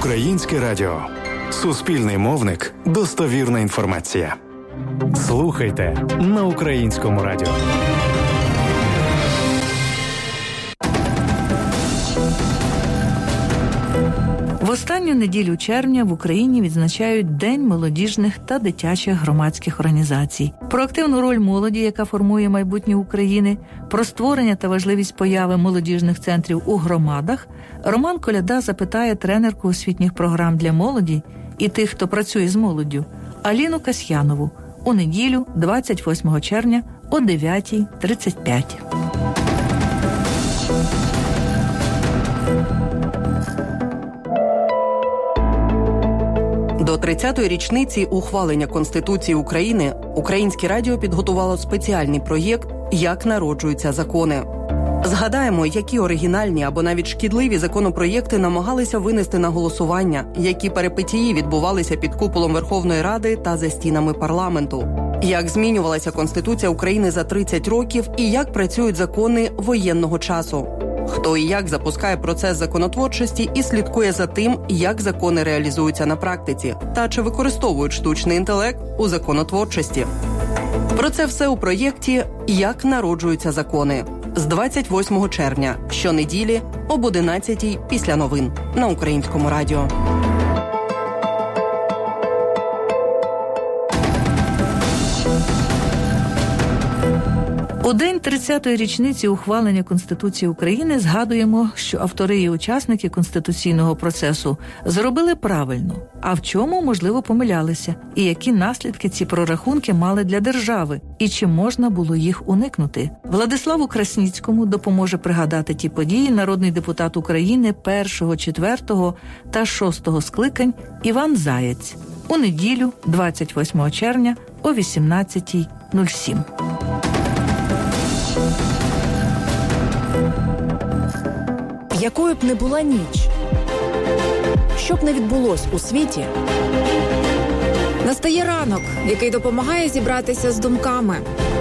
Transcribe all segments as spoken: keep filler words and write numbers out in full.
Українське радіо. Суспільний мовник. Достовірна інформація. Слухайте на Українському радіо. В останню неділю червня в Україні відзначають День молодіжних та дитячих громадських організацій. Про активну роль молоді, яка формує майбутнє України, про створення та важливість появи молодіжних центрів у громадах, Роман Коляда запитає тренерку освітніх програм для молоді і тих, хто працює з молоддю, Аліну Касьянову, у неділю, двадцять восьмого червня о дев'ята тридцять п'ять. До тридцятої річниці ухвалення Конституції України Українське радіо підготувало спеціальний проєкт «Як народжуються закони». Згадаємо, які оригінальні або навіть шкідливі законопроєкти намагалися винести на голосування, які перипетії відбувалися під куполом Верховної Ради та за стінами парламенту. Як змінювалася Конституція України за тридцять років і як працюють закони воєнного часу. Хто і як запускає процес законотворчості і слідкує за тим, як закони реалізуються на практиці, та чи використовують штучний інтелект у законотворчості. Про це все у проєкті «Як народжуються закони» з двадцять восьмого червня, щонеділі об одинадцятій після новин на Українському радіо. У день тридцятої річниці ухвалення Конституції України згадуємо, що автори і учасники конституційного процесу зробили правильно, а в чому, можливо, помилялися, і які наслідки ці прорахунки мали для держави, і чи можна було їх уникнути. Владиславу Красніцькому допоможе пригадати ті події народний депутат України першого, четвертого та шостого скликань Іван Заєць у неділю, двадцять восьмого червня о вісімнадцята нуль сім. Якою б не була ніч, що б не відбулось у світі, настає ранок, який допомагає зібратися з думками.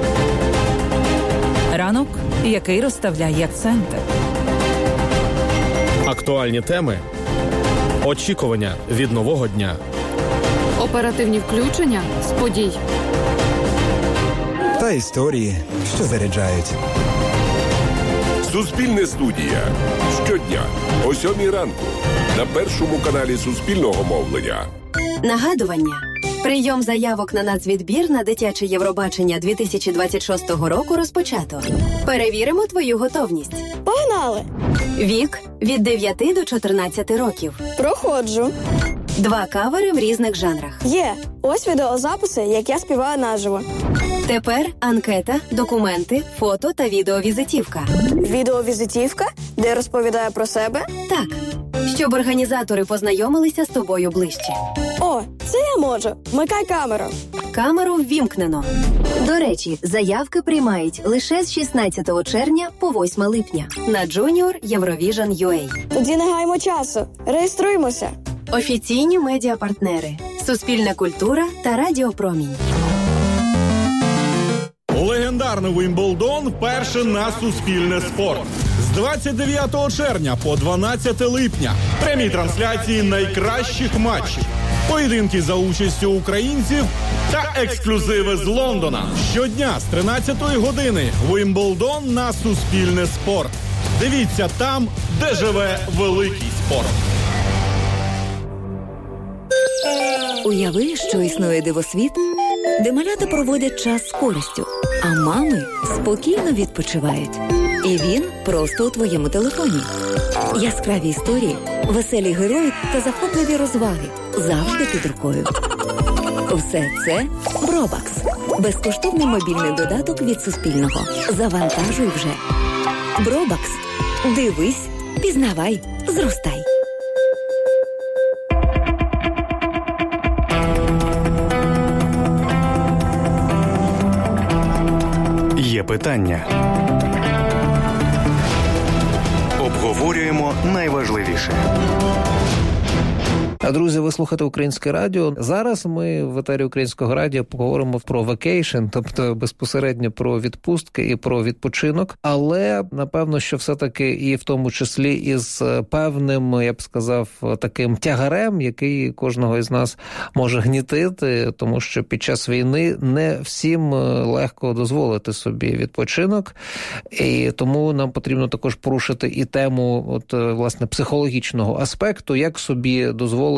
Ранок, який розставляє акценти. Актуальні теми, очікування від нового дня. Оперативні включення з подій. Та історії, що заряджають. Суспільне студія. Щодня о сьомій ранку на першому каналі Суспільного мовлення. Нагадування. Прийом заявок на нацвідбір на дитяче Євробачення дві тисячі двадцять шостого року розпочато. Перевіримо твою готовність. Погнали! Вік від дев'яти до чотирнадцяти років. Проходжу. Два кавери в різних жанрах. Є. Ось відеозаписи, як я співаю наживо. Тепер анкета, документи, фото та відеовізитівка. Відеовізитівка, де я розповідаю про себе? Так. Щоб організатори познайомилися з тобою ближче. О, це я можу. Вмикай камеру. Камеру ввімкнено. До речі, заявки приймають лише з шістнадцятого червня по восьме липня на Junior Eurovision ю ей. Тоді не гаймо часу. Реєструємося. Офіційні медіапартнери. Суспільна культура та Радіо Промінь. Легендарний Вімблдон вперше на Суспільне спорт. З двадцять дев'ятого червня по дванадцяте липня. Прямі трансляції найкращих матчів. Поєдинки за участю українців та ексклюзиви з Лондона. Щодня з тринадцятої години Вімблдон на Суспільне спорт. Дивіться там, де живе великий спорт. Уяви, що існує дивосвіт, де малята проводять час з користю, а мами спокійно відпочивають. І він просто у твоєму телефоні. Яскраві історії, веселі герої та захопливі розваги завжди під рукою. Все це Бробакс. Безкоштовний мобільний додаток від Суспільного. Завантажуй вже. Бробакс. Дивись, пізнавай, зростай. Є питання. Обговорюємо найважливіше. Друзі, ви слухаєте Українське радіо. Зараз ми в етері Українського радіо поговоримо про вакейшн, тобто безпосередньо про відпустки і про відпочинок. Але, напевно, що все-таки і в тому числі із певним, я б сказав, таким тягарем, який кожного із нас може гнітити, тому що під час війни не всім легко дозволити собі відпочинок. І тому нам потрібно також порушити і тему, от, власне, психологічного аспекту, як собі дозволити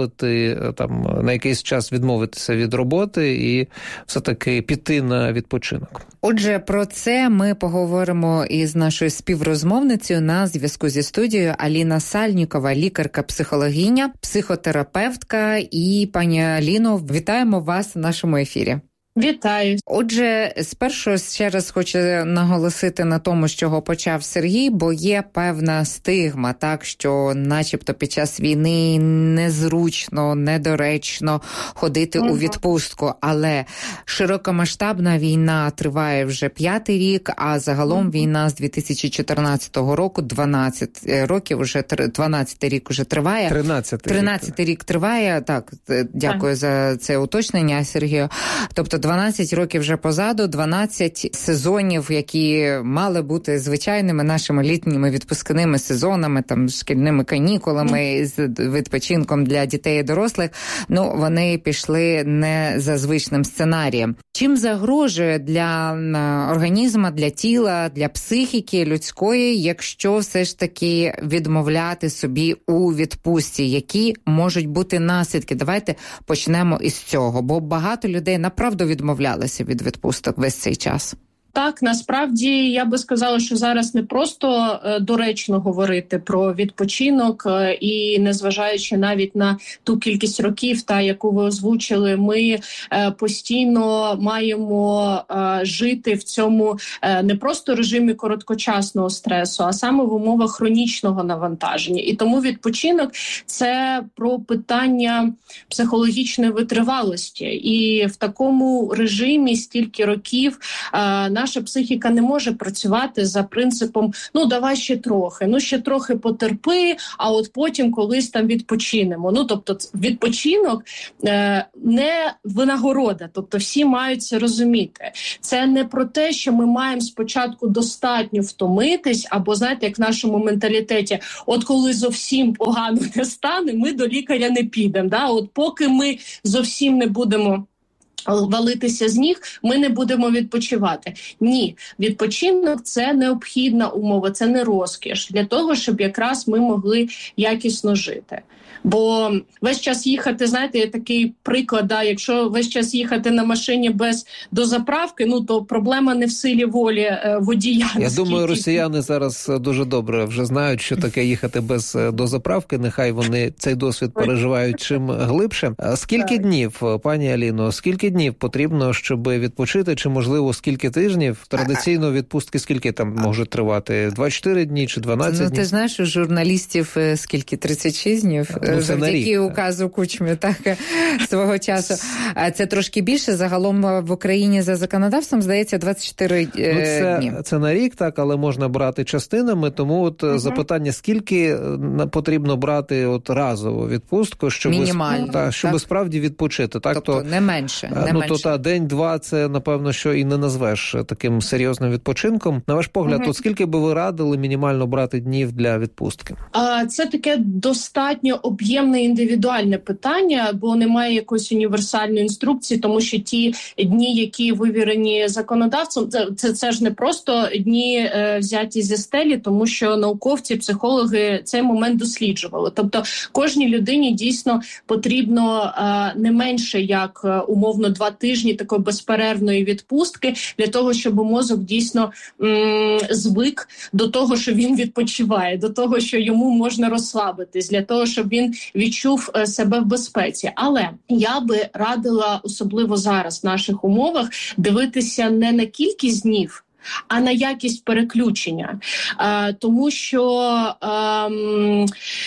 там на якийсь час відмовитися від роботи і все-таки піти на відпочинок. Отже, про це ми поговоримо із нашою співрозмовницею на зв'язку зі студією. Аліна Сальнікова, лікарка-психологиня, психотерапевтка. І, пані Аліно, вітаємо вас в нашому ефірі. Вітаю. Отже, спершу ще раз хочу наголосити на тому, з чого почав Сергій, бо є певна стигма, так, що начебто під час війни незручно, недоречно ходити угу. у відпустку, але широкомасштабна війна триває вже п'ятий рік, а загалом угу. війна з дві тисячі чотирнадцятого року, дванадцять років, вже дванадцятий рік вже триває. тринадцятий. тринадцятий рік триває, так, дякую так. за це уточнення, Сергію. Тобто дванадцять років вже позаду, дванадцять сезонів, які мали бути звичайними нашими літніми відпускними сезонами, там, шкільними канікулами, з відпочинком для дітей і дорослих, ну, вони пішли не за звичним сценарієм. Чим загрожує для організму, для тіла, для психіки людської, якщо все ж таки відмовляти собі у відпустці? Які можуть бути наслідки? Давайте почнемо із цього, бо багато людей направду відмовлялися від відпусток весь цей час. Так, насправді, я би сказала, що зараз не просто е, доречно говорити про відпочинок, е, і незважаючи навіть на ту кількість років, та яку ви озвучили, ми е, постійно маємо е, жити в цьому е, не просто режимі короткочасного стресу, а саме в умовах хронічного навантаження. І тому відпочинок – це про питання психологічної витривалості. І в такому режимі стільки років е, наша психіка не може працювати за принципом «ну, давай ще трохи, ну, ще трохи потерпи, а от потім колись там відпочинемо». Ну, тобто відпочинок е, не винагорода, тобто всі мають це розуміти. Це не про те, що ми маємо спочатку достатньо втомитись, або, знаєте, як в нашому менталітеті, от коли зовсім погано не стане, ми до лікаря не підемо. Да? От поки ми зовсім не будемо валитися з ніг, ми не будемо відпочивати. Ні, відпочинок – це необхідна умова, це не розкіш для того, щоб якраз ми могли якісно жити. Бо весь час їхати, знаєте, є такий приклад, да, якщо весь час їхати на машині без дозаправки, ну то проблема не в силі волі е, водія. Я наскільки... думаю, росіяни зараз дуже добре вже знають, що таке їхати без дозаправки. Нехай вони цей досвід переживають чим глибше. Скільки днів, пані Аліно, скільки днів потрібно, щоб відпочити, чи, можливо, скільки тижнів? Традиційно відпустки скільки там можуть тривати? двадцять чотири дні чи дванадцять днів? Ну, ти знаєш, у журналістів скільки? тридцять шість днів? Ну, завдяки указу Кучми, так, свого часу. Це трошки більше. Загалом в Україні за законодавством, здається, двадцять чотири ну, це, дні. Це на рік, так, але можна брати частинами. Тому от uh-huh. запитання, скільки потрібно брати от разово відпустку, щоб, мінімально, та, щоб так? справді відпочити. Так, тобто то, не менше. Не ну, менше. то та день-два це, напевно, що і не назвеш таким серйозним відпочинком. На ваш погляд, uh-huh. от скільки би ви радили мінімально брати днів для відпустки? А, це таке достатньо об'ємне індивідуальне питання, бо немає якоїсь універсальної інструкції, тому що ті дні, які вивірені законодавцем, це, це, це ж не просто дні е, взяті зі стелі, тому що науковці, психологи цей момент досліджували. Тобто кожній людині дійсно потрібно е, не менше, як е, умовно два тижні такої безперервної відпустки, для того, щоб мозок дійсно м- звик до того, що він відпочиває, до того, що йому можна розслабитись, для того, щоб він відчув себе в безпеці. Але я би радила, особливо зараз в наших умовах, дивитися не на кількість днів, а на якість переключення. Е, тому що... Е,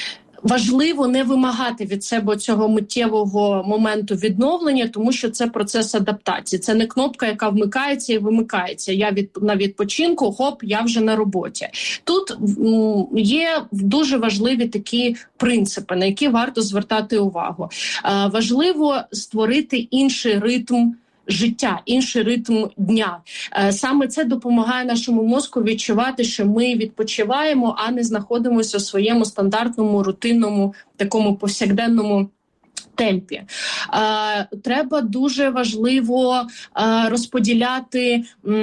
важливо не вимагати від себе цього миттєвого моменту відновлення, тому що це процес адаптації. Це не кнопка, яка вмикається і вимикається. Я від, на відпочинку, хоп, я вже на роботі. Тут м, є дуже важливі такі принципи, на які варто звертати увагу. Е, важливо створити інший ритм життя, інший ритм дня. Саме це допомагає нашому мозку відчувати, що ми відпочиваємо, а не знаходимося у своєму стандартному, рутинному, такому повсякденному темпі. Треба дуже важливо розподіляти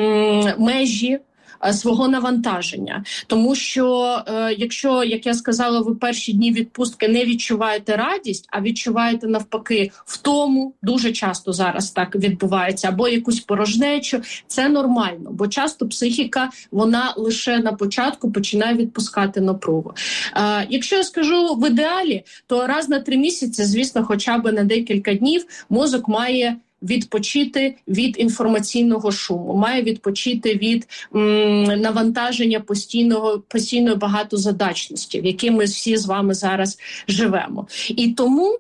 межі свого навантаження. Тому що, е, якщо, як я сказала, ви перші дні відпустки не відчуваєте радість, а відчуваєте навпаки втому, дуже часто зараз так відбувається, або якусь порожнечу, це нормально, бо часто психіка, вона лише на початку починає відпускати напругу. Е, якщо я скажу в ідеалі, то раз на три місяці, звісно, хоча б на декілька днів мозок має відпочити від інформаційного шуму, має відпочити від м, навантаження постійного, постійної багатозадачності, в якій ми всі з вами зараз живемо. І тому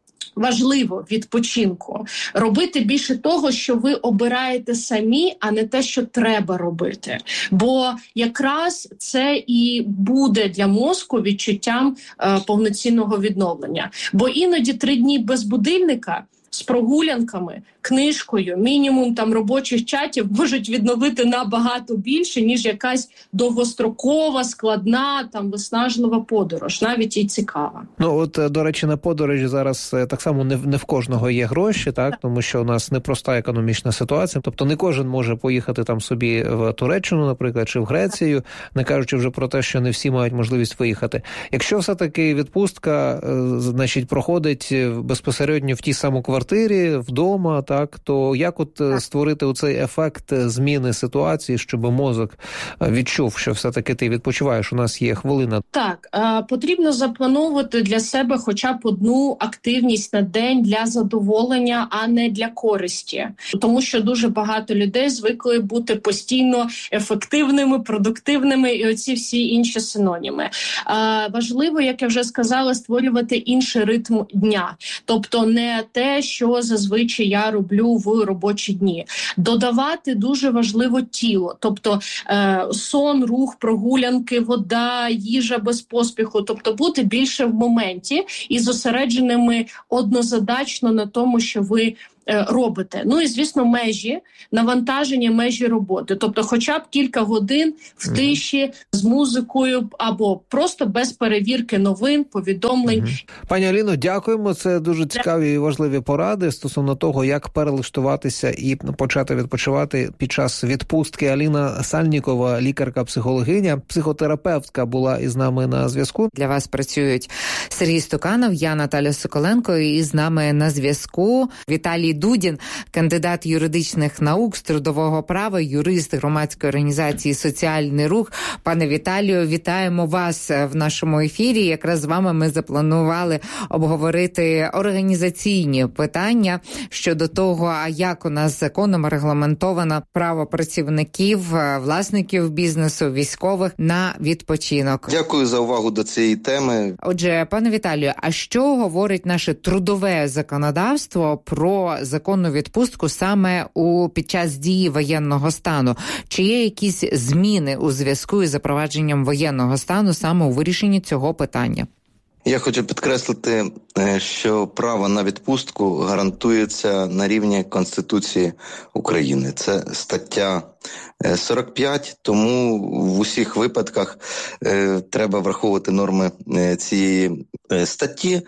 важливо відпочинку робити більше того, що ви обираєте самі, а не те, що треба робити. Бо якраз це і буде для мозку відчуттям е, повноцінного відновлення. Бо іноді три дні без будильника з прогулянками, книжкою, мінімум там робочих чатів можуть відновити набагато більше, ніж якась довгострокова, складна, там виснажлива подорож, навіть і цікава. Ну от, до речі, на подорожі зараз так само не, не в кожного є гроші, так, тому що у нас непроста економічна ситуація, тобто не кожен може поїхати там собі в Туреччину, наприклад, чи в Грецію, не кажучи вже про те, що не всі мають можливість виїхати. Якщо все-таки відпустка, значить, проходить безпосередньо в тій самій квартирі, вдома, так, то як от створити оцей ефект зміни ситуації, щоб мозок відчув, що все-таки ти відпочиваєш, у нас є хвилина? Так, е, потрібно заплановувати для себе хоча б одну активність на день для задоволення, а не для користі. Тому що дуже багато людей звикли бути постійно ефективними, продуктивними і оці всі інші синоніми. Е, важливо, як я вже сказала, створювати інший ритм дня. Тобто не те, що зазвичай я роблю в робочі дні. Додавати дуже важливо тіло. Тобто е, сон, рух, прогулянки, вода, їжа без поспіху. Тобто бути більше в моменті і зосередженими однозадачно на тому, що ви робите. Ну і, звісно, межі, навантаження межі роботи. Тобто хоча б кілька годин в тиші з музикою або просто без перевірки новин, повідомлень. Пані Аліно, дякуємо. Це дуже цікаві і важливі поради стосовно того, як перелаштуватися і почати відпочивати під час відпустки. Аліна Сальнікова, лікарка-психологиня, психотерапевтка, була із нами на зв'язку. Для вас працюють Сергій Стуканов, я Наталя Соколенко, і з нами на зв'язку Віталій Дудін, кандидат юридичних наук з трудового права, юрист громадської організації «Соціальний рух». Пане Віталію, вітаємо вас в нашому ефірі. Якраз з вами ми запланували обговорити організаційні питання щодо того, а як у нас законом регламентовано право працівників, власників бізнесу, військових на відпочинок. Дякую за увагу до цієї теми. Отже, пане Віталію, а що говорить наше трудове законодавство про законну відпустку саме у під час дії воєнного стану? Чи є якісь зміни у зв'язку із запровадженням воєнного стану саме у вирішенні цього питання? Я хочу підкреслити, що право на відпустку гарантується на рівні Конституції України. Це стаття сорок п'ять, тому в усіх випадках е, треба враховувати норми е, цієї е, статті.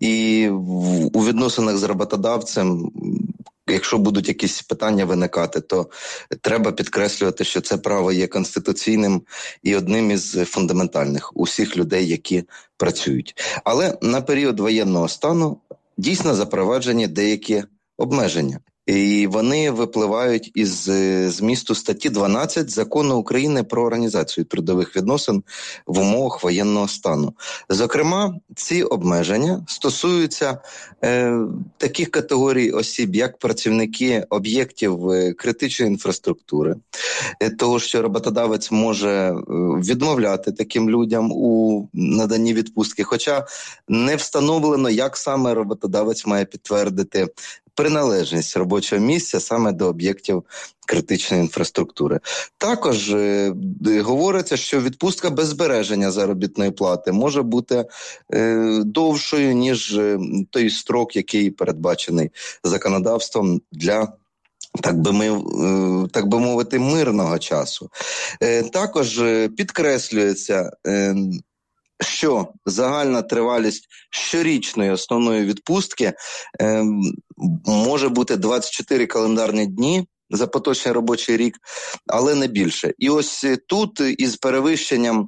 І в, у відносинах з роботодавцем, якщо будуть якісь питання виникати, то треба підкреслювати, що це право є конституційним і одним із фундаментальних усіх людей, які працюють. Але на період воєнного стану дійсно запроваджені деякі обмеження. І вони випливають із змісту статті дванадцять Закону України про організацію трудових відносин в умовах воєнного стану. Зокрема, ці обмеження стосуються е, таких категорій осіб, як працівники об'єктів критичної інфраструктури, е, того, що роботодавець може відмовляти таким людям у наданні відпустки, хоча не встановлено, як саме роботодавець має підтвердити приналежність робочого місця саме до об'єктів критичної інфраструктури. Також е, говориться, що відпустка без збереження заробітної плати може бути е, довшою, ніж е, той строк, який передбачений законодавством для Так би, ми, так би мовити, мирного часу. Е, також підкреслюється, е, що загальна тривалість щорічної основної відпустки е, може бути двадцять чотири календарні дні за поточний робочий рік, але не більше. І ось тут із перевищенням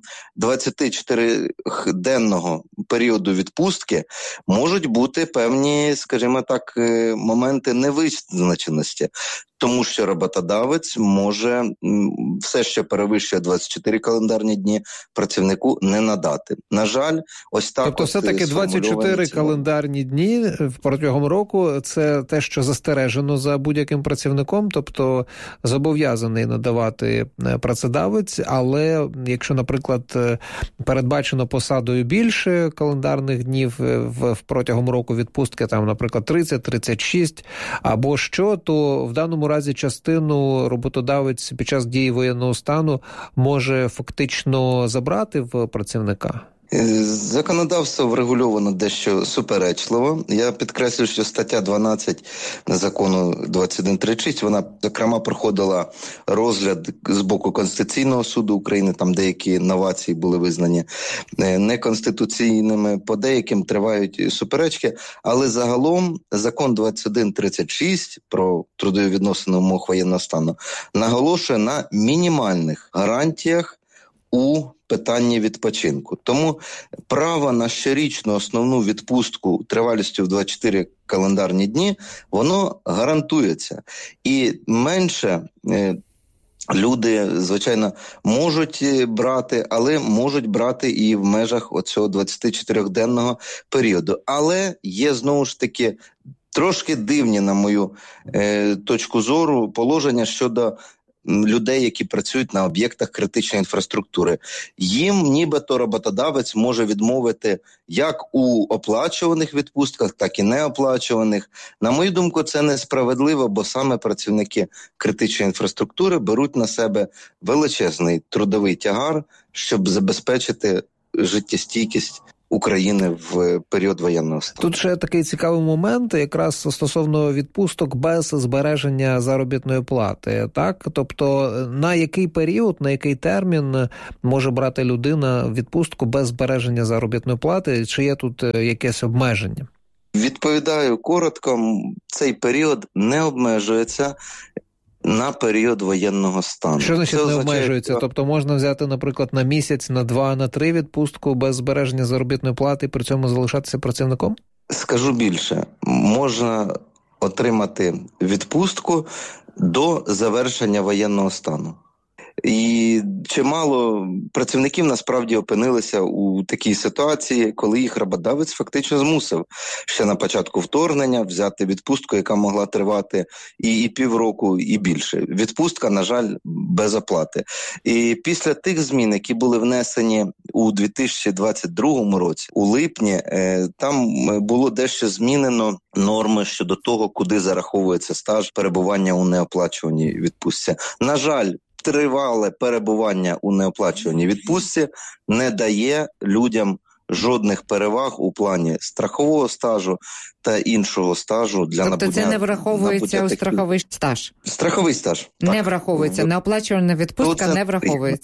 двадцятичотириденного періоду відпустки можуть бути певні, скажімо так, моменти невизначеності. Тому що роботодавець може все, що перевищує двадцять чотири календарні дні, працівнику не надати. На жаль, ось так. Тобто все-таки двадцять чотири календарні дні протягом року – це те, що застережено за будь-яким працівником, тобто зобов'язаний надавати працедавець, але якщо, наприклад, передбачено посадою більше календарних днів в протягом року відпустки, там, наприклад, тридцять тридцять шість або що, то в даному разі частину роботодавець під час дії воєнного стану може фактично забрати в працівника? Законодавство врегульовано дещо суперечливо. Я підкреслюю, що стаття дванадцять закону двадцять один тридцять шість, вона, зокрема, проходила розгляд з боку Конституційного суду України, там деякі новації були визнані неконституційними, по деяким тривають суперечки, але загалом закон двадцять один тридцять шість про трудові відносини в умовах воєнного стану наголошує на мінімальних гарантіях у питанні відпочинку. Тому право на щорічну основну відпустку тривалістю в двадцять чотири календарні дні, воно гарантується. І менше е, люди, звичайно, можуть брати, але можуть брати і в межах оцього двадцятичотириденного періоду. Але є, знову ж таки, трошки дивні, на мою е, точку зору, положення щодо людей, які працюють на об'єктах критичної інфраструктури. Їм нібито роботодавець може відмовити як у оплачуваних відпустках, так і неоплачуваних. На мою думку, це несправедливо, бо саме працівники критичної інфраструктури беруть на себе величезний трудовий тягар, щоб забезпечити життєстійкість України в період воєнного стану. Тут ще такий цікавий момент, якраз стосовно відпусток без збереження заробітної плати, так? Тобто на який період, на який термін може брати людина відпустку без збереження заробітної плати? Чи є тут якесь обмеження? Відповідаю коротко, цей період не обмежується на період воєнного стану. Що значить не означає, обмежується? Що... Тобто можна взяти, наприклад, на місяць, на два, на три відпустку без збереження заробітної плати і при цьому залишатися працівником? Скажу більше. Можна отримати відпустку до завершення воєнного стану. І чимало працівників насправді опинилися у такій ситуації, коли їх роботодавець фактично змусив ще на початку вторгнення взяти відпустку, яка могла тривати і, і півроку, і більше. Відпустка, на жаль, без оплати. І після тих змін, які були внесені у дві тисячі двадцять другому році, у липні, там було дещо змінено норми щодо того, куди зараховується стаж перебування у неоплачуваній відпустці. На жаль, тривале перебування у неоплачуваній відпустці не дає людям жодних переваг у плані страхового стажу та іншого стажу для набуття. Тобто це не враховується у страховий стаж? Страховий стаж. Не так. враховується, неоплачувана відпустка Тут, не враховується.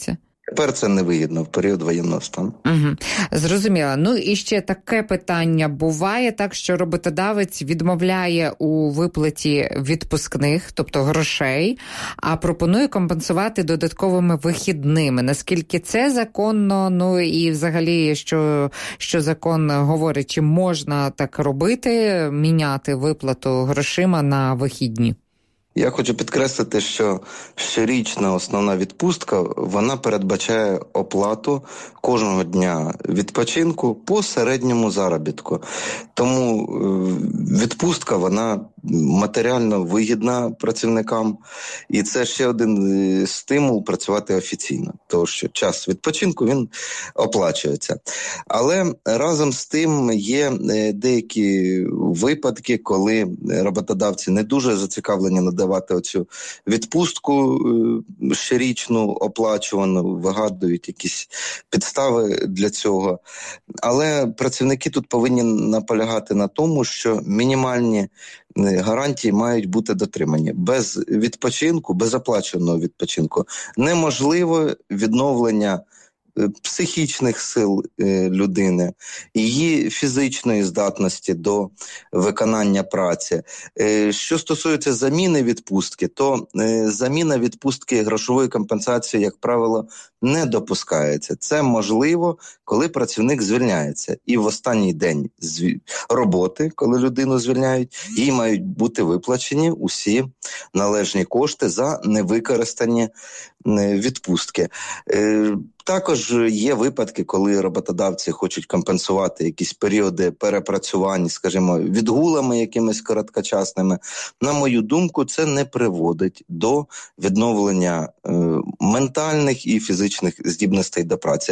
Тепер це невигідно в період воєнного стану. Угу. Зрозуміло. Ну і ще таке питання. Буває так, що роботодавець відмовляє у виплаті відпускних, тобто грошей, а пропонує компенсувати додатковими вихідними. Наскільки це законно? Ну і взагалі, що, що закон говорить, чи можна так робити, міняти виплату грошима на вихідні? Я хочу підкреслити, що щорічна основна відпустка, вона передбачає оплату кожного дня відпочинку по середньому заробітку. Тому відпустка, вона матеріально вигідна працівникам, і це ще один стимул працювати офіційно, тому що час відпочинку, він оплачується. Але разом з тим є деякі випадки, коли роботодавці не дуже зацікавлені надавати оцю відпустку щорічну, оплачувану, вигадують якісь підстави для цього. Але працівники тут повинні наполягати на тому, що мінімальні гарантії мають бути дотримані. Без відпочинку, без оплачуваного відпочинку неможливо відновлення психічних сил людини, її фізичної здатності до виконання праці. Що стосується заміни відпустки, то заміна відпустки грошової компенсації, як правило, не допускається. Це можливо, коли працівник звільняється. І в останній день роботи, коли людину звільняють, їй мають бути виплачені усі належні кошти за невикористані відпустки. Також є випадки, коли роботодавці хочуть компенсувати якісь періоди перепрацювань, скажімо, відгулами якимись короткочасними. На мою думку, це не приводить до відновлення е, ментальних і фізичних здібностей до праці.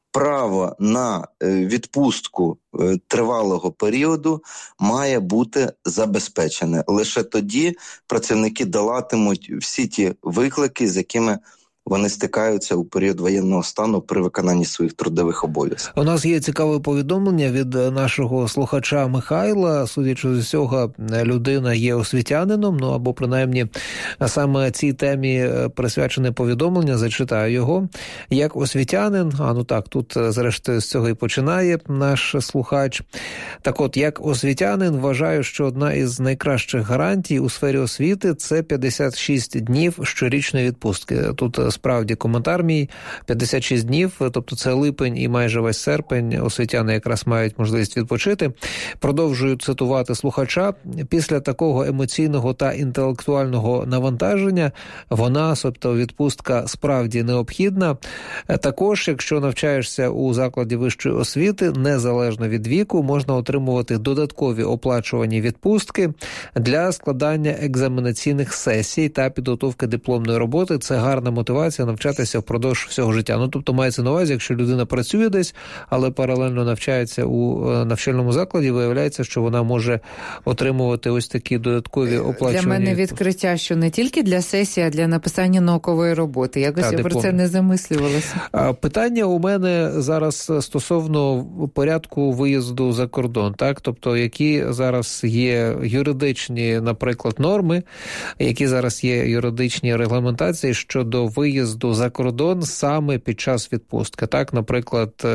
Право на відпустку тривалого періоду має бути забезпечене. Лише тоді працівники долатимуть всі ті виклики, з якими вони стикаються у період воєнного стану при виконанні своїх трудових обов'язків. У нас є цікаве повідомлення від нашого слухача Михайла. Судячи з усього, людина є освітянином, ну або принаймні саме цій темі присвячене повідомлення, зачитаю його. Як освітянин, а ну так, тут зрештою з цього і починає наш слухач. Так от, як освітянин, вважаю, що одна із найкращих гарантій у сфері освіти – це п'ятдесят шість днів щорічної відпустки. Тут справді коментар мій, п'ятдесят шість днів, тобто це липень і майже весь серпень, освітяни якраз мають можливість відпочити. Продовжую цитувати слухача. Після такого емоційного та інтелектуального навантаження вона, тобто відпустка, справді необхідна. Також, якщо навчаєшся у закладі вищої освіти, незалежно від віку, можна отримувати додаткові оплачувані відпустки для складання екзаменаційних сесій та підготовки дипломної роботи. Це гарна мотивація навчатися впродовж всього життя. Ну, тобто мається на увазі, якщо людина працює десь, але паралельно навчається у навчальному закладі, виявляється, що вона може отримувати ось такі додаткові оплачувані. Для мене відкриття, що не тільки для сесії, а для написання наукової роботи. Якось я про це не замислювалася. Питання у мене зараз стосовно порядку виїзду за кордон, так? Тобто, які зараз є юридичні, наприклад, норми, які зараз є юридичні регламентації щодо виїзду за кордон саме під час відпустки. Так, наприклад,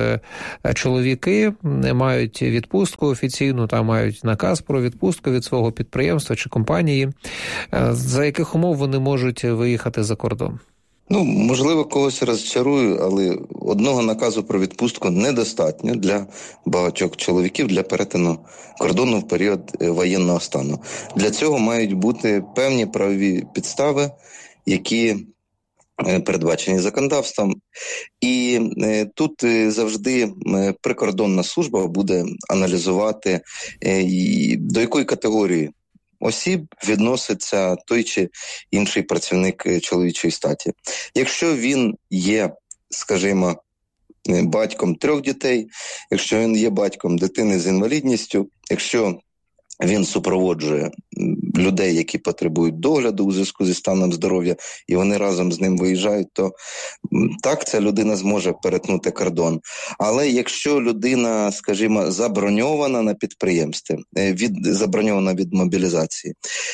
чоловіки мають відпустку офіційну, там мають наказ про відпустку від свого підприємства чи компанії. За яких умов вони можуть виїхати за кордон? Ну, можливо, когось розчарую, але одного наказу про відпустку недостатньо для багатьох чоловіків для перетину кордону в період воєнного стану. Для цього мають бути певні правові підстави, які передбачені законодавством. І е, тут е, завжди е, прикордонна служба буде аналізувати, е, і до якої категорії осіб відноситься той чи інший працівник чоловічої статі. Якщо він є, скажімо, батьком трьох дітей, якщо він є батьком дитини з інвалідністю, якщо він супроводжує людей, які потребують догляду у зв'язку зі станом здоров'я, і вони разом з ним виїжджають, то так, ця людина зможе перетнути кордон. Але якщо людина, скажімо, заброньована на підприємстві, від, заброньована від мобілізації,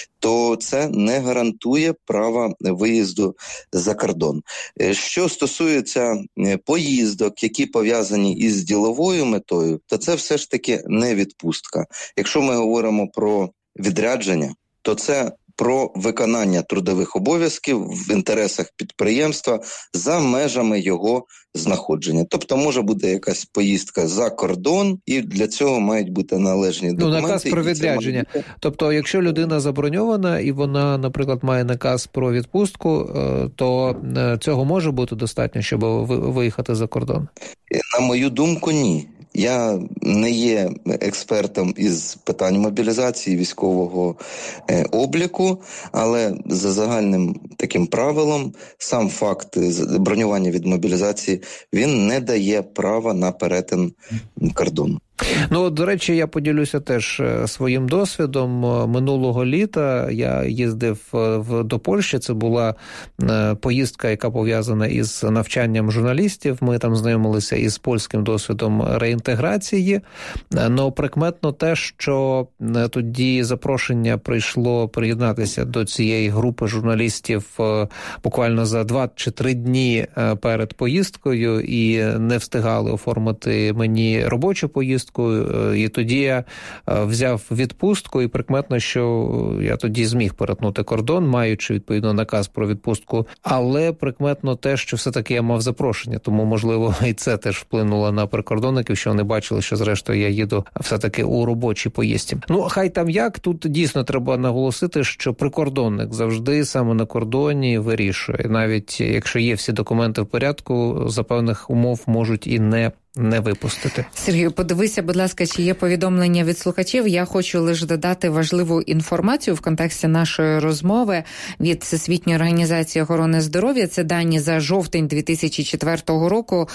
то це не гарантує права виїзду за кордон. Що стосується поїздок, які пов'язані із діловою метою, то це все ж таки не відпустка. Якщо ми говоримо про відрядження, то це про виконання трудових обов'язків в інтересах підприємства за межами його знаходження. Тобто може бути якась поїздка за кордон, і для цього мають бути належні документи. Ну, наказ про відрядження. Бути... Тобто, якщо людина заброньована і вона, наприклад, має наказ про відпустку, то цього може бути достатньо, щоб виїхати за кордон? На мою думку, ні. Я не є експертом із питань мобілізації, військового е, обліку, але за загальним таким правилом сам факт бронювання від мобілізації, він не дає права на перетин кордону. Ну, до речі, я поділюся теж своїм досвідом. Минулого літа я їздив в, до Польщі. Це була поїздка, яка пов'язана із навчанням журналістів. Ми там знайомилися із польським досвідом реінтеграції. Но прикметно те, що тоді запрошення прийшло приєднатися до цієї групи журналістів буквально за два чи три дні перед поїздкою і не встигали оформити мені робочу поїздку. І тоді я взяв відпустку, і прикметно, що я тоді зміг перетнути кордон, маючи, відповідно, наказ про відпустку. Але прикметно те, що все-таки я мав запрошення, тому, можливо, і це теж вплинуло на прикордонників, що вони бачили, що зрештою я їду все-таки у робочій поїздці. Ну, хай там як, тут дійсно треба наголосити, що прикордонник завжди саме на кордоні вирішує. Навіть якщо є всі документи в порядку, за певних умов можуть і не не випустити. Сергію, подивися, будь ласка, чи є повідомлення від слухачів. Я хочу лише додати важливу інформацію в контексті нашої розмови від Всесвітньої організації охорони здоров'я. Це дані за жовтень дві тисячі четвертого року.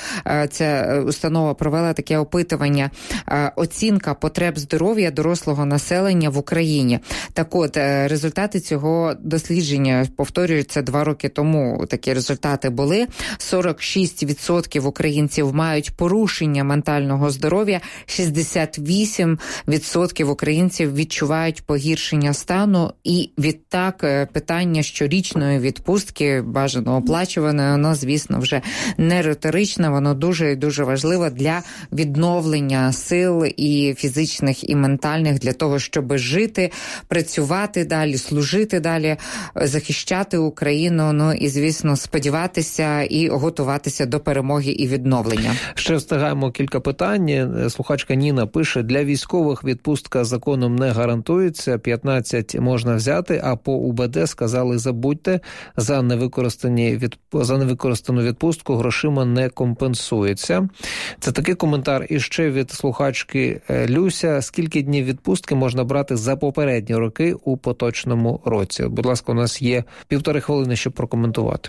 Ця установа провела таке опитування. Оцінка потреб здоров'я дорослого населення в Україні. Так от, результати цього дослідження, повторюються, два роки тому такі результати були. сорок шість відсотків українців мають порушення ментального здоров'я, шістдесят вісім відсотків українців відчувають погіршення стану, і відтак питання щорічної відпустки, бажано оплачуваної, воно, звісно, вже не риторичне, воно дуже і дуже важливо для відновлення сил і фізичних, і ментальних, для того, щоб жити, працювати далі, служити далі, захищати Україну, ну і, звісно, сподіватися і готуватися до перемоги і відновлення. Ще встигаємо кілька питань. Слухачка Ніна пише: для військових відпустка законом не гарантується, п'ятнадцять можна взяти, а по УБД сказали забудьте, за невикористані від... за невикористану відпустку грошима не компенсується. Це такий коментар. І ще від слухачки Люся: скільки днів відпустки можна брати за попередні роки у поточному році? Будь ласка, у нас є півтори хвилини, щоб прокоментувати.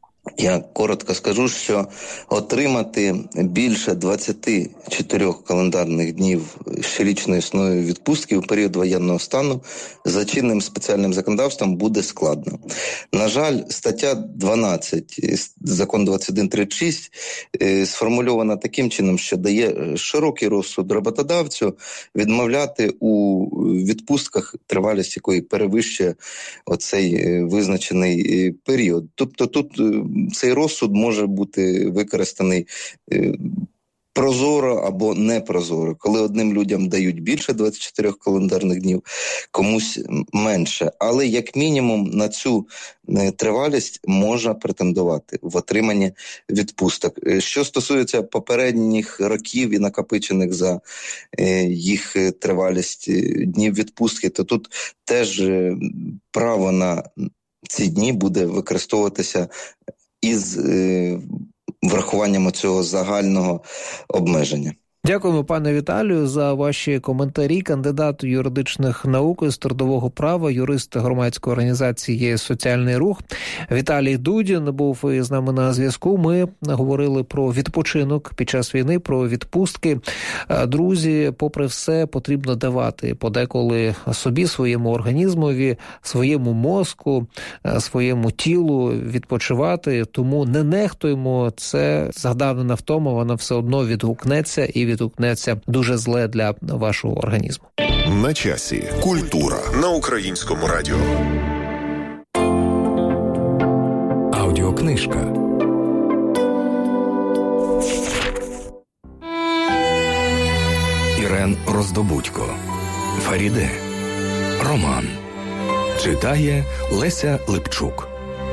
Я коротко скажу, що отримати більше двадцять чотири календарних днів щорічної сної відпустки у період воєнного стану за чинним спеціальним законодавством буде складно. На жаль, стаття дванадцять, закон двадцять один тридцять шість, сформульована таким чином, що дає широкий розсуд роботодавцю відмовляти у відпустках, тривалість якої перевищує оцей визначений період. Тобто тут цей розсуд може бути використаний прозоро або непрозоро, коли одним людям дають більше двадцять чотири календарних днів, комусь менше. Але як мінімум на цю тривалість можна претендувати в отриманні відпусток. Що стосується попередніх років і накопичених за їх тривалість днів відпустки, то тут теж право на ці дні буде використовуватися із е, врахуванням цього загального обмеження. Дякуємо, пане Віталію, за ваші коментарі. Кандидат юридичних наук з трудового права, юрист громадської організації «Соціальний рух» Віталій Дудін був з нами на зв'язку. Ми говорили про відпочинок під час війни, про відпустки. Друзі, попри все, потрібно давати подеколи собі, своєму організмові, своєму мозку, своєму тілу відпочивати. Тому не нехтуємо. Це загадавнена втома, вона все одно відгукнеться і відгукнеться дуже зле для вашого організму. На часі. Культура на Українському радіо. Аудіокнижка. Ірен Роздобудько. Фаріде. Роман. Читає Леся Липчук.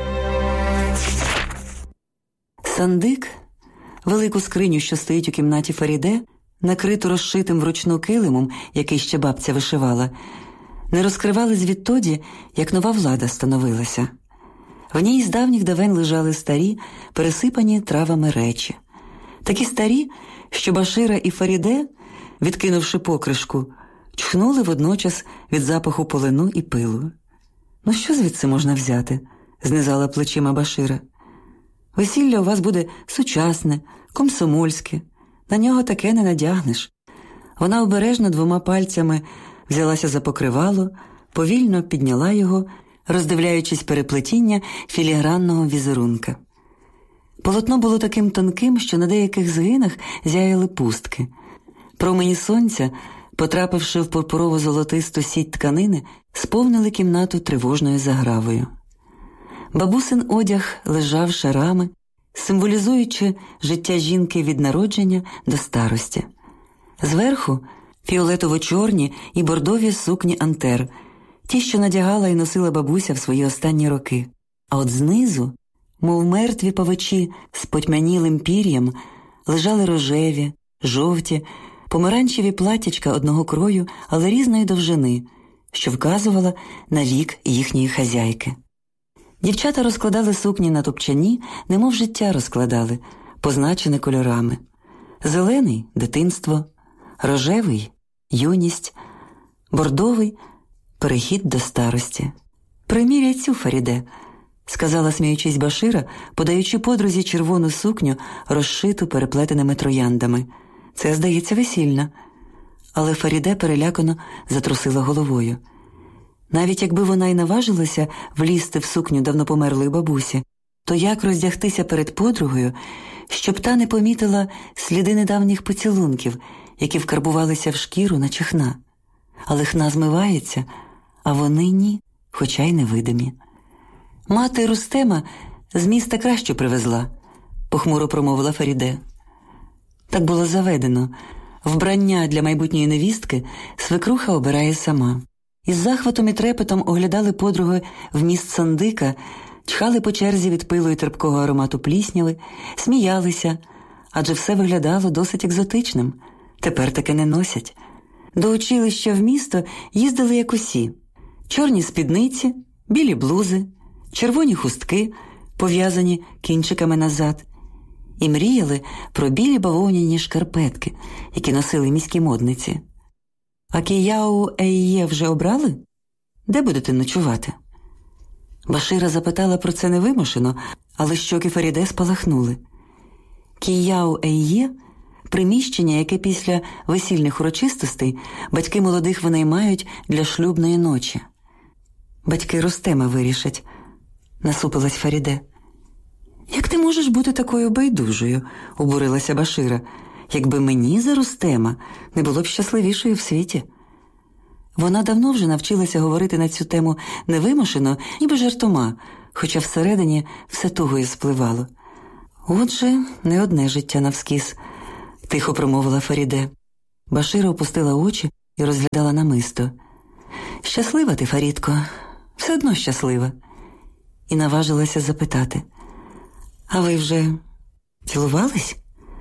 Сандик, велику скриню, що стоїть у кімнаті Фаріде, накриту розшитим вручну килимом, який ще бабця вишивала, не розкривали звідтоді, як нова влада становилася. В ній з давніх давен лежали старі, пересипані травами речі. Такі старі, що Башира і Фаріде, відкинувши покришку, чхнули водночас від запаху полину і пилу. «Ну що звідси можна взяти?» – знизала плечима Башира. «Весілля у вас буде сучасне, комсомольське. На нього таке не надягнеш». Вона обережно двома пальцями взялася за покривало, повільно підняла його, роздивляючись переплетіння філігранного візерунка. Полотно було таким тонким, що на деяких згинах зяяли пустки. Промені сонця, потрапивши в пурпурово-золотисту сіть тканини, сповнили кімнату тривожною загравою. Бабусин одяг лежав шарами, символізуючи життя жінки від народження до старості. Зверху – фіолетово-чорні і бордові сукні антер, ті, що надягала і носила бабуся в свої останні роки. А от знизу, мов мертві павичі з потьмянілим пір'ям, лежали рожеві, жовті, помаранчеві платтячка одного крою, але різної довжини, що вказувала на вік їхньої хазяйки. Дівчата розкладали сукні на топчані, немов життя розкладали, позначене кольорами. Зелений – дитинство, рожевий – юність, бордовий – перехід до старості. «Приміряй цю, Фаріде», – сказала, сміючись Башира, подаючи подрузі червону сукню, розшиту переплетеними трояндами. «Це, здається, весільна». Але Фаріде перелякано затрусила головою. Навіть якби вона й наважилася влізти в сукню давно померлої бабусі, то як роздягтися перед подругою, щоб та не помітила сліди недавніх поцілунків, які вкарбувалися в шкіру, наче хна? Але хна змивається, а вони ні, хоча й невидимі. «Мати Рустема з міста кращу привезла», – похмуро промовила Фаріде. Так було заведено. Вбрання для майбутньої невістки свекруха обирає сама. Із захватом і трепетом оглядали подруги вміст Сандика, чхали по черзі від пилу і терпкого аромату плісняви, сміялися, адже все виглядало досить екзотичним. Тепер таке не носять. До училища в місто їздили як усі. Чорні спідниці, білі блузи, червоні хустки, пов'язані кінчиками назад. І мріяли про білі бавовняні шкарпетки, які носили міські модниці. «А Кіяу Ейє вже обрали? Де будете ночувати?» Башира запитала про це невимушено, але щоки Фаріде спалахнули. Кіяу Ейє – приміщення, яке після весільних урочистостей батьки молодих винаймають для шлюбної ночі. «Батьки Рустема вирішать», – насупилась Фаріде. «Як ти можеш бути такою байдужою?» – обурилася Башира. «Якби мені за Рустема не було б щасливішою в світі». Вона давно вже навчилася говорити на цю тему невимушено, ніби жартома, хоча всередині все тугою спливало. «Отже, не одне життя навскіз», – тихо промовила Фаріде. Башира опустила очі і розглядала намисто. «Щаслива ти, Фарідко, все одно щаслива». І наважилася запитати. «А ви вже цілувались?»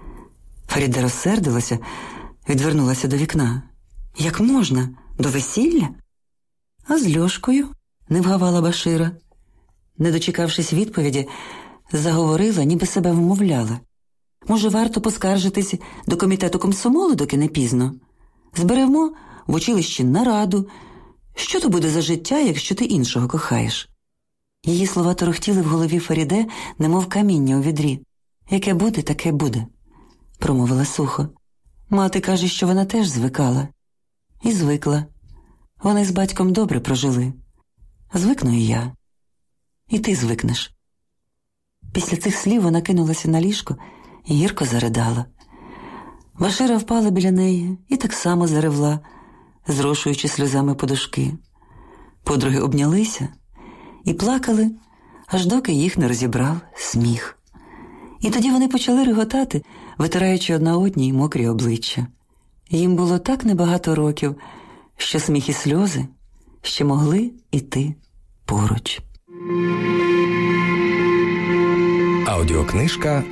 Фаріда розсердилася, відвернулася до вікна. «Як можна? До весілля?» «А з Льошкою?» – не вгавала Башира. Не дочекавшись відповіді, заговорила, ніби себе вмовляла. Може, варто поскаржитись до комітету комсомолу, доки не пізно? Зберемо в училищі нараду. Що то буде за життя, якщо ти іншого кохаєш? Її слова торохтіли в голові Фаріде, немов каміння у відрі. Яке буде, таке буде, промовила сухо. Мати каже, що вона теж звикала. І звикла. Вони з батьком добре прожили. Звикну і я. І ти звикнеш. Після цих слів вона кинулася на ліжко і гірко заридала. Башира впала біля неї і так само заревла, зрошуючи сльозами подушки. Подруги обнялися і плакали, аж доки їх не розібрав сміх. І тоді вони почали реготати, витираючи одна одній мокрі обличчя. Їм було так небагато років, що сміх і сльози ще могли іти поруч. Аудіокнижка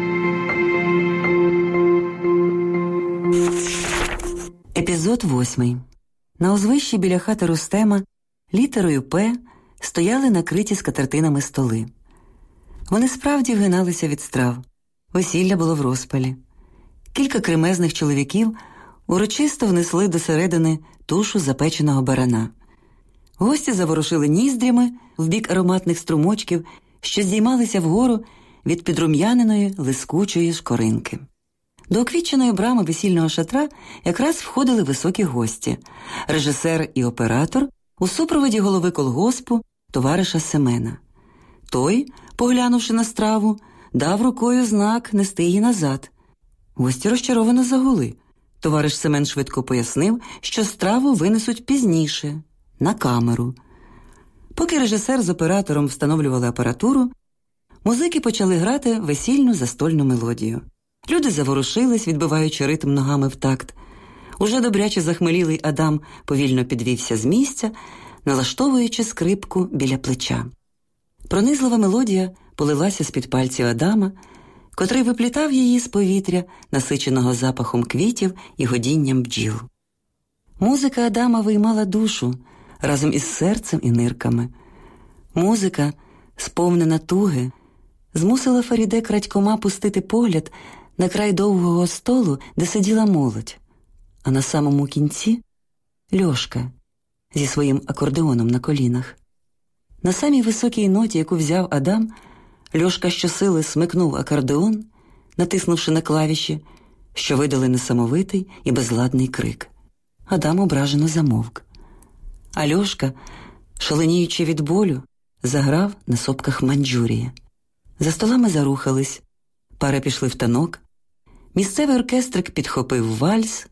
Епізод восьмий. На узвищі біля хати Рустема літерою «П» стояли накриті скатертинами столи. Вони справді вгиналися від страв. Весілля було в розпалі. Кілька кремезних чоловіків урочисто внесли до середини тушу запеченого барана. Гості заворушили ніздрями в бік ароматних струмочків, що здіймалися вгору від підрум'яненої лискучої шкоринки. До оквітченої брами весільного шатра якраз входили високі гості – режисер і оператор у супроводі голови колгоспу, товариша Семена. Той, поглянувши на страву, дав рукою знак нести її назад. Гості розчаровано загули. Товариш Семен швидко пояснив, що страву винесуть пізніше, на камеру. Поки режисер з оператором встановлювали апаратуру, музики почали грати весільну застольну мелодію. Люди заворушились, відбиваючи ритм ногами в такт. Уже добряче захмелілий Адам повільно підвівся з місця, налаштовуючи скрипку біля плеча. Пронизлива мелодія полилася з-під пальців Адама, котрий виплітав її з повітря, насиченого запахом квітів і годінням бджіл. Музика Адама виймала душу разом із серцем і нирками. Музика, сповнена туги, змусила Фаріде крадькома пустити погляд на край довгого столу, де сиділа молодь, а на самому кінці – Льошка зі своїм акордеоном на колінах. На самій високій ноті, яку взяв Адам, Льошка щосили смикнув акордеон, натиснувши на клавіші, що видали несамовитий і безладний крик. Адам ображено замовк. А Льошка, шаленіючи від болю, заграв на сопках Манджурії. За столами зарухались, пари пішли в танок, місцевий оркестрик підхопив вальс,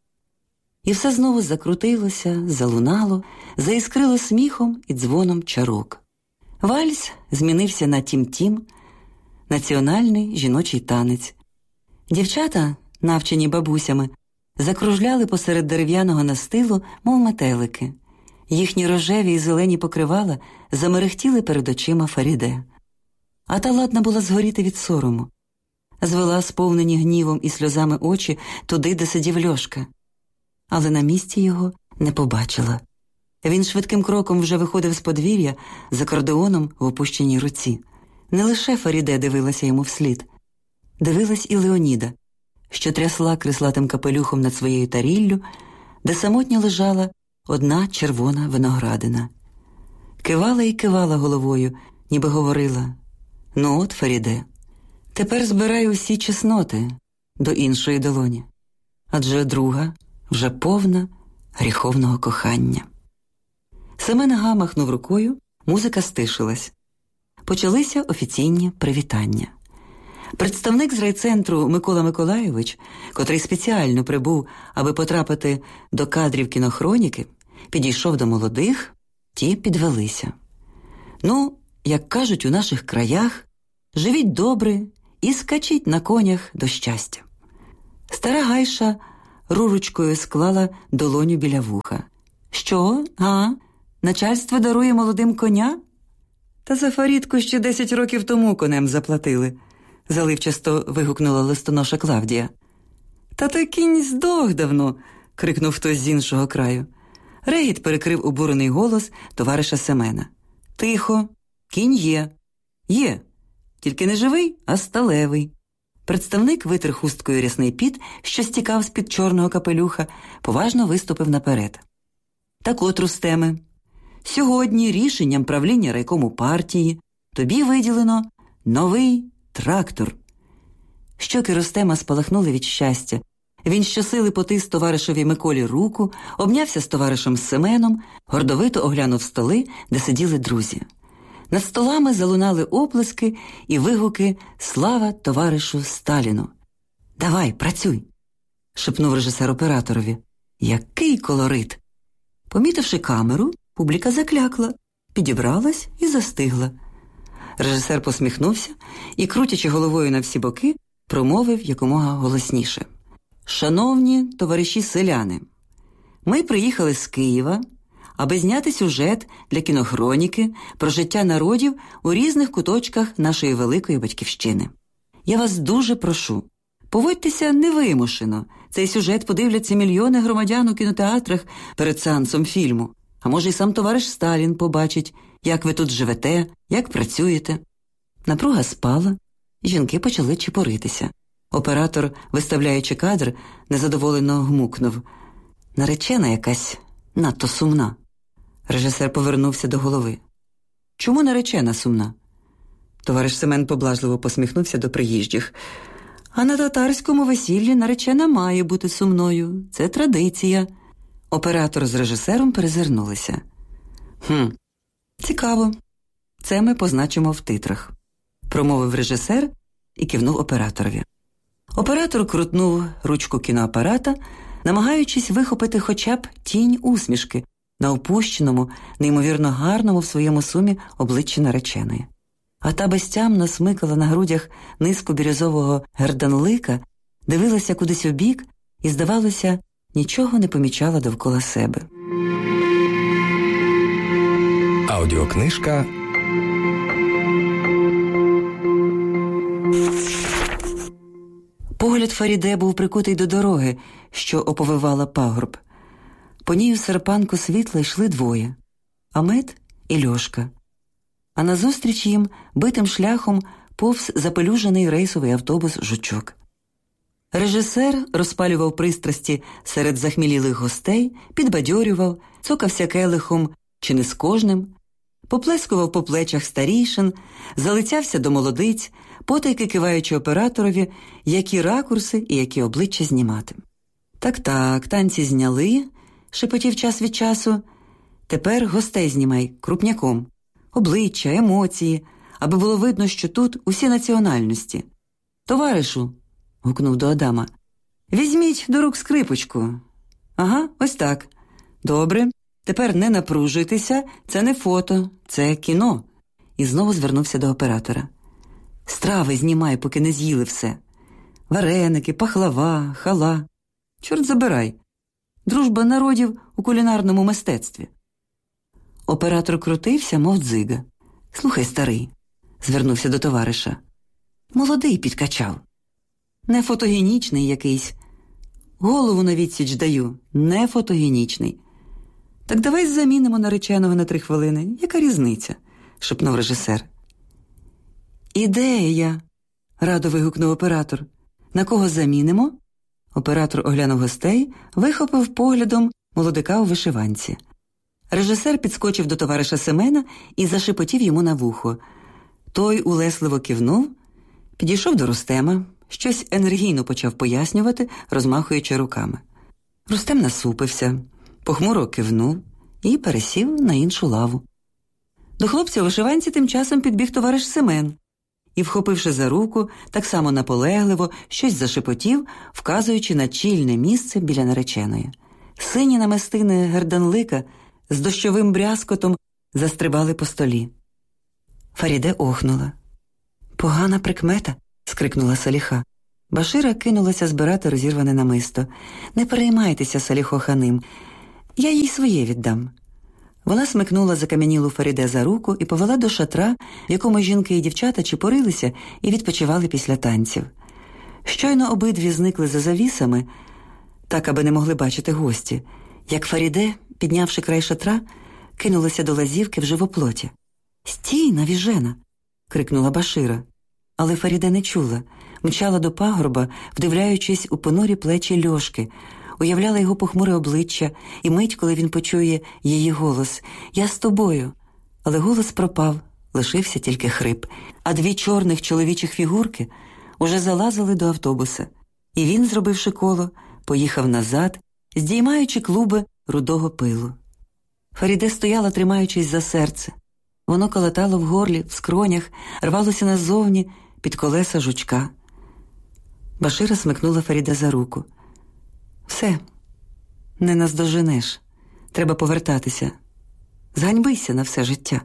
і все знову закрутилося, залунало, заіскрило сміхом і дзвоном чарок. Вальс змінився на тім-тім, національний жіночий танець. Дівчата, навчені бабусями, закружляли посеред дерев'яного настилу, мов метелики. Їхні рожеві і зелені покривала замерехтіли перед очима Фаріде. А та ладна була згоріти від сорому. Звела сповнені гнівом і сльозами очі туди, де сидів Льошка. Але на місці його не побачила. Він швидким кроком вже виходив з подвір'я з акордеоном в опущеній руці. Не лише Фаріде дивилася йому вслід. Дивилась і Леоніда, що трясла крислатим капелюхом над своєю таріллю, де самотньо лежала одна червона виноградина. Кивала і кивала головою, ніби говорила: «Ну от, Фаріде, тепер збирай усі чесноти до іншої долоні, адже друга вже повна гріховного кохання». Семен Ага махнув рукою, музика стишилась. Почалися офіційні привітання. Представник з райцентру Микола Миколайович, котрий спеціально прибув, аби потрапити до кадрів кінохроніки, підійшов до молодих, ті підвелися. «Ну, як кажуть у наших краях, живіть добре і скачіть на конях до щастя». Стара Гайша рурочкою склала долоню біля вуха. «Що, га? Начальство дарує молодим коня? Та за Фарідку ще десять років тому конем заплатили», – заливчасто вигукнула листоноша Клавдія. «Та той кінь здох давно», – крикнув хтось з іншого краю. Регіт перекрив обурений голос товариша Семена. «Тихо, кінь є. Є, тільки не живий, а сталевий. Представник витер хусткою рясний піт, що стікав з-під чорного капелюха, поважно виступив наперед. Так от, Рустеме, сьогодні рішенням правління райкому партії тобі виділено новий трактор. Щоки Рустема спалахнули від щастя. Він щосили потис товаришеві Миколі руку, обнявся з товаришем Семеном, гордовито оглянув столи, де сиділи друзі. Над столами залунали оплески і вигуки «Слава товаришу Сталіну!» «Давай, працюй!» – шепнув режисер операторові. Який колорит! Помітивши камеру, публіка заклякла, підібралась і застигла. Режисер посміхнувся і, крутячи головою на всі боки, промовив якомога голосніше. «Шановні товариші селяни, ми приїхали з Києва, аби зняти сюжет для кінохроніки про життя народів у різних куточках нашої великої батьківщини. Я вас дуже прошу, поводьтеся невимушено. Цей сюжет подивляться мільйони громадян у кінотеатрах перед сеансом фільму. А може й сам товариш Сталін побачить, як ви тут живете, як працюєте». Напруга спала, і жінки почали чепуритися. Оператор, виставляючи кадр, незадоволено гмукнув. Наречена якась надто сумна. Режисер повернувся до голови. Чому наречена сумна? Товариш Семен поблажливо посміхнувся до приїжджих. А на татарському весіллі наречена має бути сумною. Це традиція. Оператор з режисером перезирнулися. Хм, цікаво. Це ми позначимо в титрах. Промовив режисер і кивнув операторові. Оператор крутнув ручку кіноапарата, намагаючись вихопити хоча б тінь усмішки на опущеному, неймовірно гарному в своєму сумі обличчі нареченої. А та безтямно смикала на грудях низку бірюзового герданлика, дивилася кудись у бік і, здавалося, нічого не помічала довкола себе. Аудіокнижка Погляд Фаріде був прикутий до дороги, що оповивала пагорб. По ній у серпанку світла йшли двоє – Амет і Льошка. А назустріч їм битим шляхом повз запелюжений рейсовий автобус «Жучок». Режисер розпалював пристрасті серед захмілілих гостей, підбадьорював, цокався келихом чи не з кожним, поплескував по плечах старійшин, залицявся до молодиць, потайки киваючи операторові, які ракурси і які обличчя знімати. «Так-так, танці зняли», – шепотів час від часу. «Тепер гостей знімай крупняком. Обличчя, емоції, аби було видно, що тут усі національності. Товаришу», – гукнув до Адама, – «візьміть до рук скрипочку». «Ага, ось так. Добре, тепер не напружуйтеся, це не фото, це кіно». І знову звернувся до оператора. «Страви знімай, поки не з'їли все. Вареники, пахлава, хала. Чорт забирай. Дружба народів у кулінарному мистецтві». Оператор крутився, мов дзига. «Слухай, старий», – звернувся до товариша. «Молодий підкачав. Не фотогенічний якийсь. Голову на відсіч даю. Не фотогенічний. Так давай замінимо нареченого на три хвилини. Яка різниця?» – шепнув режисер. «Ідея!» – радо вигукнув оператор. «На кого замінимо?» Оператор оглянув гостей, вихопив поглядом молодика у вишиванці. Режисер підскочив до товариша Семена і зашепотів йому на вухо. Той улесливо кивнув, підійшов до Рустема, щось енергійно почав пояснювати, розмахуючи руками. Рустем насупився, похмуро кивнув і пересів на іншу лаву. До хлопця у вишиванці тим часом підбіг товариш Семен і, вхопивши за руку, так само наполегливо щось зашепотів, вказуючи на чільне місце біля нареченої. Сині намистини герданлика з дощовим брязкотом застрибали по столі. Фаріде охнула. «Погана прикмета», – скрикнула Саліха. Башира кинулася збирати розірване намисто. «Не переймайтеся, Саліхо ханим, я їй своє віддам». Вона смикнула закам'янілу Фаріде за руку і повела до шатра, в якому жінки і дівчата чепурилися і відпочивали після танців. Щойно обидві зникли за завісами, так, аби не могли бачити гості, як Фаріде, піднявши край шатра, кинулася до лазівки в живоплоті. «Стій, навіжена!» – крикнула Башира. Але Фаріде не чула. мчала до пагорба, вдивляючись у понурі плечі Льошки, уявляла його похмуре обличчя і мить, коли він почує її голос «Я з тобою». Але голос пропав, лишився тільки хрип, а дві чорних чоловічих фігурки уже залазили до автобуса. І він, зробивши коло, поїхав назад, здіймаючи клуби рудого пилу. Фаріде стояла, тримаючись за серце. Воно калатало в горлі, в скронях, рвалося назовні під колеса жучка. Башира смикнула Фаріде за руку. «Все, не наздоженеш. Треба повертатися. Зганьбися на все життя».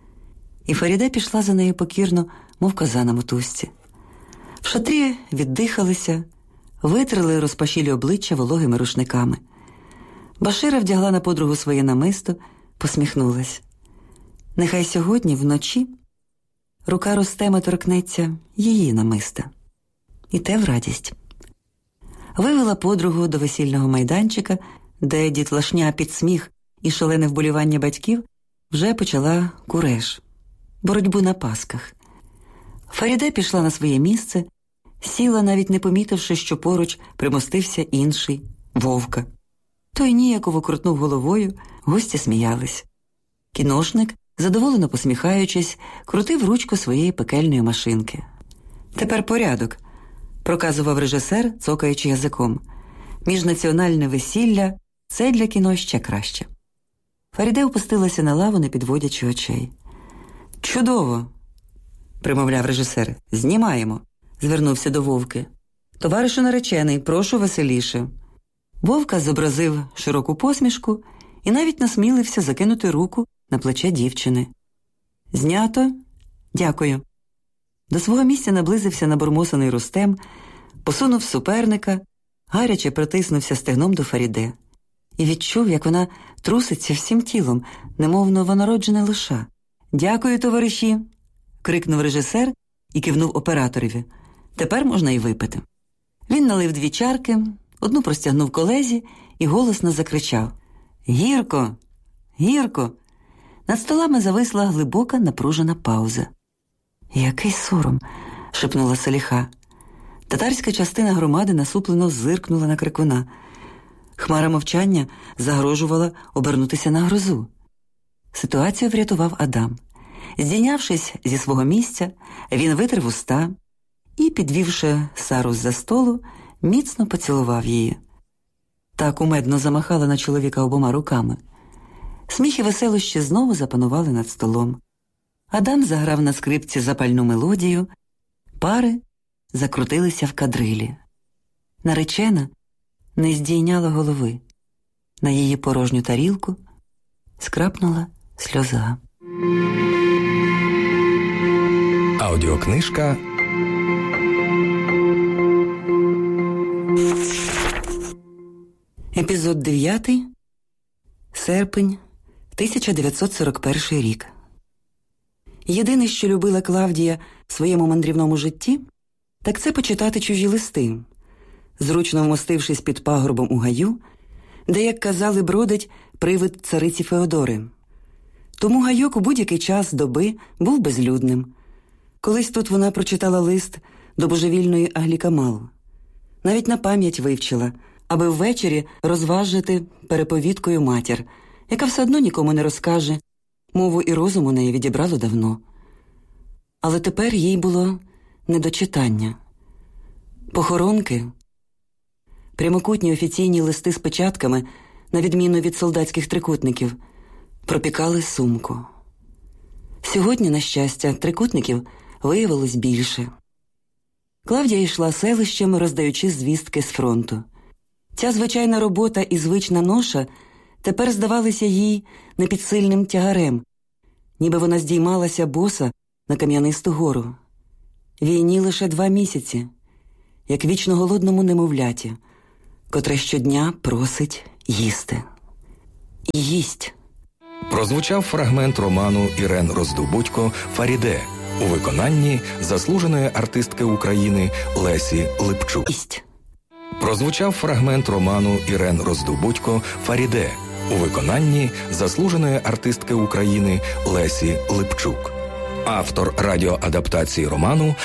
І Фаріде пішла за нею покірно, мов коза на мотузці. В шатрі віддихалися, витрили розпашілі обличчя вологими рушниками. Башира вдягла на подругу своє намисто, посміхнулась. Нехай сьогодні, вночі, рука Рустема торкнеться її намиста. І те в радість. Вивела подругу до весільного майданчика, де дітлашня під сміх і шалене вболівання батьків вже почала куреш, боротьбу на пасках. Фаріде пішла на своє місце, сіла, навіть не помітивши, що поруч примостився інший, Вовка. Той ніяково крутнув головою, гості сміялись. Кіношник, задоволено посміхаючись, крутив ручку своєї пекельної машинки. «Тепер порядок», – проказував режисер, цокаючи язиком. «Міжнаціональне весілля – це для кіно ще краще». Фаріде опустилася на лаву, не підводячи очей. «Чудово!» – примовляв режисер. «Знімаємо!» – звернувся до Вовки. «Товаришу наречений, прошу веселіше». Вовка зобразив широку посмішку і навіть насмілився закинути руку на плече дівчини. «Знято? Дякую». До свого місця наблизився набурмосаний Рустем, посунув суперника, гаряче притиснувся стегном до Фаріде. І відчув, як вона труситься всім тілом, немов новонароджене лиша. «Дякую, товариші!» – крикнув режисер і кивнув операторові. «Тепер можна й випити». Він налив дві чарки, одну простягнув колезі і голосно закричав: «Гірко! Гірко!» Над столами зависла глибока напружена пауза. «Який сором!» – шепнула Саліха. Татарська частина громади насуплено зиркнула на крикуна. Хмара мовчання загрожувала обернутися на грозу. Ситуацію врятував Адам. Здійнявшись зі свого місця, він витер вуста і, підвівши Сару з-за столу, міцно поцілував її. Та кумедно замахала на чоловіка обома руками. Сміх і веселощі знову запанували над столом. Адам заграв на скрипці запальну мелодію, пари закрутилися в кадрилі. Наречена не здійняла голови. На її порожню тарілку скрапнула сльоза. Аудіокнижка Епізод дев'ятий. Серпень, тисяча дев'ятсот сорок перший рік. Єдине, що любила Клавдія в своєму мандрівному житті, так це почитати чужі листи, зручно вмостившись під пагорбом у гаю, де, як казали, бродить привид цариці Феодори. Тому гайок у будь-який час доби був безлюдним. Колись тут вона прочитала лист до божевільної Аглі Камал. Навіть на пам'ять вивчила, аби ввечері розважити переповідкою матір, яка все одно нікому не розкаже, мову і розум у неї відібрало давно. Але тепер їй було не до читання. Похоронки, прямокутні офіційні листи з печатками, на відміну від солдатських трикутників, пропікали сумку. Сьогодні, на щастя, трикутників виявилось більше. Клавдія йшла селищем, роздаючи звістки з фронту. Ця звичайна робота і звична ноша тепер здавалися їй непідсильним тягарем, ніби вона здіймалася боса на кам'янисту гору. Війні лише два місяці, як вічно голодному немовляті, котре щодня просить їсти. І їсть. Прозвучав фрагмент роману Ірен Роздобудько «Фаріде» у виконанні заслуженої артистки України Лесі Липчук. Їсть. Прозвучав фрагмент роману Ірен Роздобудько «Фаріде» у виконанні заслуженої артистки України Лесі Липчук. Автор радіоадаптації роману